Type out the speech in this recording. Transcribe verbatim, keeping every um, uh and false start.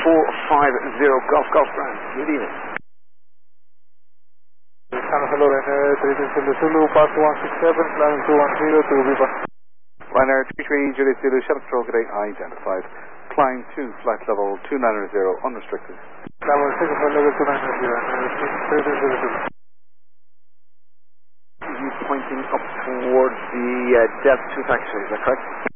four five zero Golf Golf Grand. Good evening. Hello, Ryanair three three Zulu Zulu, pass one six seven, climbing two one zero to Viva. Ryanair three three Juliet Zulu, shuttle stroke at eight, identified. Climb two, flight level two nine zero, unrestricted. Level six, flight level two nine zero, three three Zulu Zulu. You pointing up towards the uh, Delta two factory, is that correct?